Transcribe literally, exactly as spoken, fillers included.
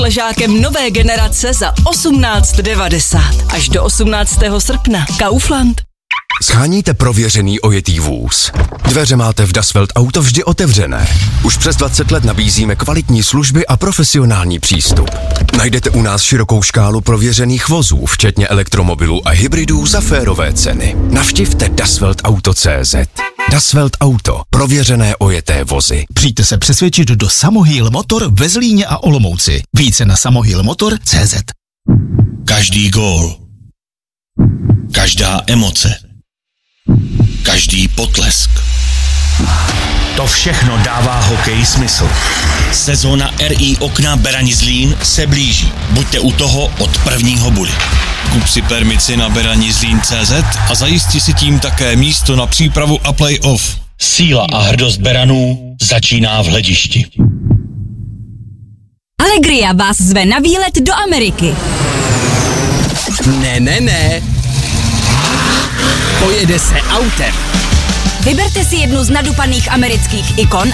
ležákem nové generace za osmnáct devadesát. Až do osmnáctého srpna. Kaufland. Sháníte prověřený ojetý vůz. Dveře máte v Das Welt Auto vždy otevřené. Už přes dvacet let nabízíme kvalitní služby a profesionální přístup. Najdete u nás širokou škálu prověřených vozů, včetně elektromobilů a hybridů za férové ceny. Navštivte dasweltauto tečka cé zet. Das Welt Auto. Prověřené ojeté vozy. Přijďte se přesvědčit do Samohýl Motor ve Zlíně a Olomouci. Více na samohýl motor tečka cé zet. Každý gól. Každá emoce. Každý potlesk. To všechno dává hokeji smysl. Sezóna R I Okna Berani Zlín se blíží. Buďte u toho od prvního budy. Kup si permici na berani zlín tečka cé zet a zajistí si tím také místo na přípravu a play-off. Síla a hrdost Beranů začíná v hledišti. Allegria vás zve na výlet do Ameriky. Ne, ne, ne. Pojede se autem. Vyberte si jednu z nadupaných amerických ikon